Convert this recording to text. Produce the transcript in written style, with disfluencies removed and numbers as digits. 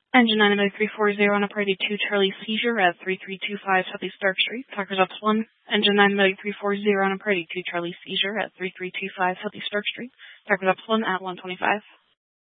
Engine 90340 on a priority 2 Charlie seizure at 3325 Southeast Dark Street. Talkers up 1. Engine 90340 on a priority 2 Charlie seizure at 3325 Southeast Dark Street. Talkers up 1 at 125.